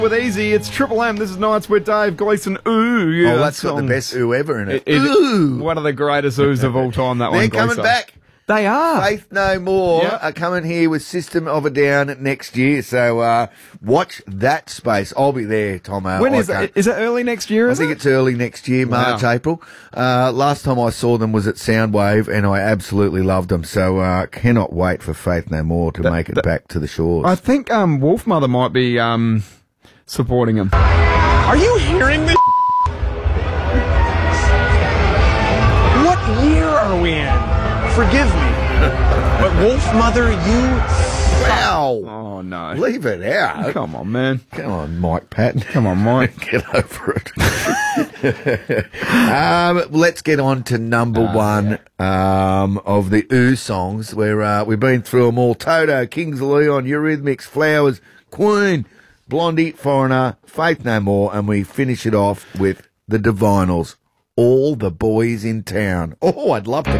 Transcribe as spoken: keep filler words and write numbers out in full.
With Easy, it's Triple M. This is Nights with Dave Gleason. Ooh, yeah, oh, that's got the best ooh ever in it. it, it ooh, one of the greatest oohs of all time. That they're one. coming Gleason. back. They are. Faith No More Yeah. are coming here with System of a Down next year. So uh, watch that space. I'll be there, Tomo. When I is can't- it? Is it early next year? I Is think it? it's early next year, March, Wow. April. Uh, last time I saw them was at Soundwave, and I absolutely loved them. So uh, cannot wait for Faith No More to make it that- back to the shores. I think um, Wolfmother might be um, supporting him. Are you hearing this? What year are we in? Forgive me. But Wolfmother, you... wow. Oh no! Leave it out. Come on, man. Come on, Mike Patton. Come on, Mike. Get over it. um, let's get on to number Oh, one um, of the Ooh songs. Where uh, we've been through them all: Toto, Kings of Leon, Eurythmics, Flowers, Queen, Blondie, Foreigner, Faith No More, and we finish it off with the Divinals. All the Boys in Town. Oh, I'd love to